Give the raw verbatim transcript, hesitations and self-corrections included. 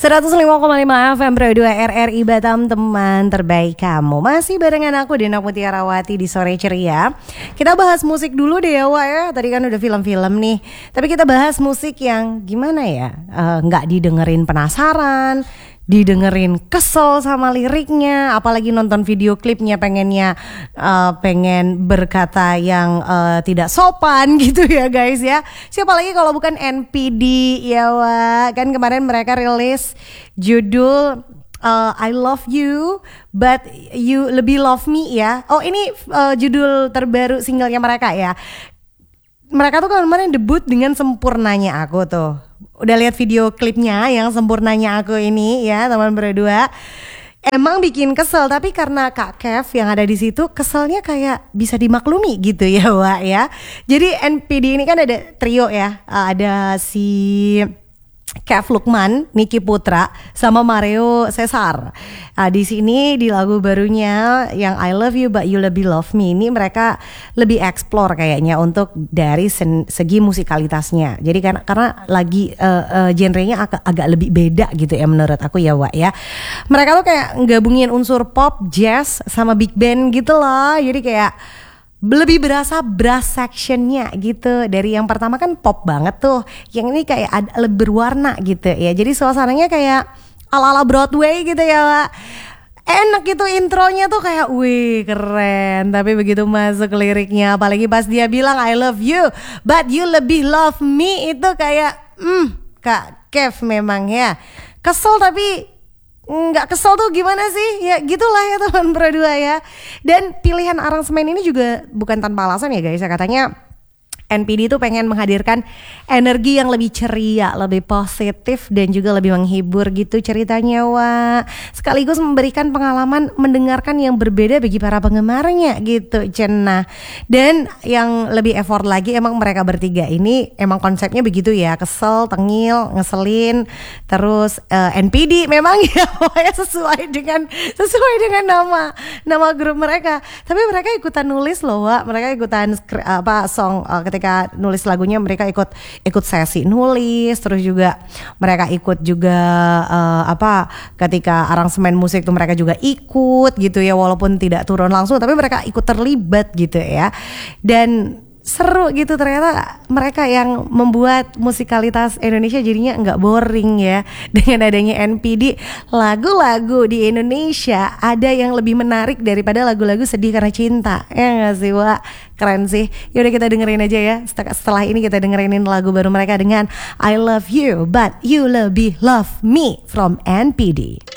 seratus lima koma lima F M Pro dua R R I Batam, teman terbaik kamu. Masih barengan aku Dina Mutiarawati di Sore Ceria. Kita bahas musik dulu deh ya Wak ya. Tadi kan udah film-film nih, tapi kita bahas musik yang gimana ya, uh, Gak didengerin penasaran, didengerin kesel sama liriknya, apalagi nonton video klipnya pengennya uh, pengen berkata yang uh, tidak sopan gitu ya guys ya. Siapa lagi kalau bukan N P D ya Wak. Kan kemarin mereka rilis judul uh, I Love You But You Lebih Love Me ya. Oh ini uh, judul terbaru singlenya mereka ya. Mereka tuh kemarin debut dengan Sempurnanya Aku tuh. Udah lihat video klipnya yang Sempurnanya Aku ini ya teman berdua. Emang bikin kesel, tapi karena Kak Kev yang ada di situ keselnya kayak bisa dimaklumi gitu ya Wak ya. Jadi N P D ini kan ada trio ya, ada si Kev Lukman, Niki Putra, sama Mario Cesar. Nah, di sini di lagu barunya yang I Love You But You Lebih Love Me ini mereka lebih explore kayaknya untuk dari sen- segi musikalitasnya. Jadi karena karena lagi uh, uh, genrenya agak, agak lebih beda gitu ya menurut aku ya Wak ya. Mereka tuh kayak gabungin unsur pop, jazz sama big band gitu loh. Jadi kayak lebih berasa brass sectionnya gitu. Dari yang pertama kan pop banget tuh, yang ini kayak ada, lebih berwarna gitu ya. Jadi suasananya kayak ala-ala Broadway gitu ya Wak. Enak gitu intronya tuh kayak wih keren. Tapi begitu masuk liriknya, apalagi pas dia bilang I love you but you lebih love me, itu kayak hmm Kak Kev memang ya kesel, tapi nggak kesel tuh gimana sih ya, gitulah ya teman berdua ya. Dan pilihan aransemen ini juga bukan tanpa alasan ya guys ya. Katanya N P D itu pengen menghadirkan energi yang lebih ceria, lebih positif dan juga lebih menghibur gitu ceritanya Wak. Sekaligus memberikan pengalaman mendengarkan yang berbeda bagi para penggemarnya gitu cenah. Dan yang lebih effort lagi, emang mereka bertiga ini emang konsepnya begitu ya, kesel, tengil, ngeselin. Terus uh, N P D memang ya sesuai dengan sesuai dengan nama nama grup mereka. Tapi mereka ikutan nulis loh Wak. Mereka ikutan skri- apa song uh, ketika nulis lagunya mereka ikut ikut sesi nulis, terus juga mereka ikut juga uh, apa ketika aransemen musik tuh mereka juga ikut gitu ya, walaupun tidak turun langsung tapi mereka ikut terlibat gitu ya. Dan seru gitu, ternyata mereka yang membuat musikalitas Indonesia jadinya nggak boring ya. Dengan adanya N P D, lagu-lagu di Indonesia ada yang lebih menarik daripada lagu-lagu sedih karena cinta. Ya nggak sih Wak? Keren sih. Yaudah kita dengerin aja ya. Setelah ini kita dengerin lagu baru mereka dengan I Love You But You Lebih Love Me from N P D.